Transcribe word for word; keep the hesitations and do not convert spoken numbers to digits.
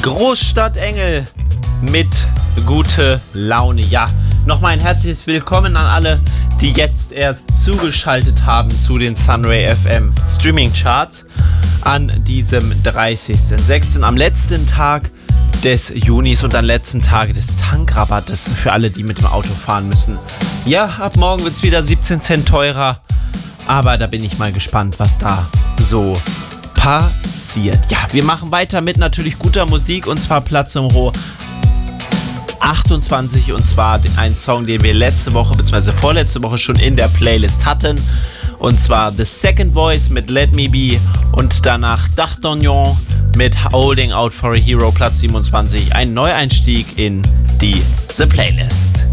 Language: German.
Großstadtengel mit gute Laune. Ja, nochmal ein herzliches Willkommen an alle, die jetzt erst zugeschaltet haben zu den Sunray F M Streaming Charts an diesem dreißigsten sechsten am letzten Tag des Junis und am letzten Tag des Tankrabattes für alle, die mit dem Auto fahren müssen. Ja, ab morgen wird es wieder siebzehn Cent teurer, aber da bin ich mal gespannt, was da so passiert. Ja, wir machen weiter mit natürlich guter Musik, und zwar Platz Nummer achtundzwanzig, und zwar ein Song, den wir letzte Woche bzw. vorletzte Woche schon in der Playlist hatten, und zwar The Second Voice mit Let Me Be und danach D'Artagnan mit Holding Out for a Hero, Platz siebenundzwanzig, ein Neueinstieg in die The Playlist.